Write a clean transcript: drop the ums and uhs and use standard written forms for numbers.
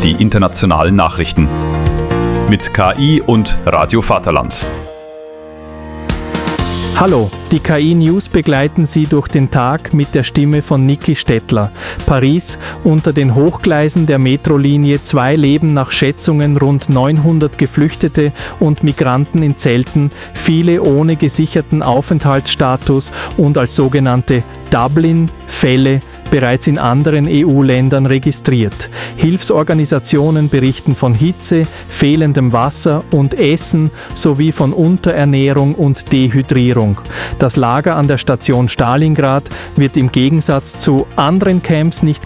die internationalen Nachrichten. Mit KI und Radio Vaterland. Hallo, die KI-News begleiten Sie durch den Tag mit der Stimme von Niki Stettler. Paris, unter den Hochgleisen der Metrolinie 2 leben nach Schätzungen rund 900 Geflüchtete und Migranten in Zelten, viele ohne gesicherten Aufenthaltsstatus und als sogenannte Dublin-Fälle bereits in anderen EU-Ländern registriert. Hilfsorganisationen berichten von Hitze, fehlendem Wasser und Essen sowie von Unterernährung und Dehydrierung. Das Lager an der Station Stalingrad wird im Gegensatz zu anderen Camps nicht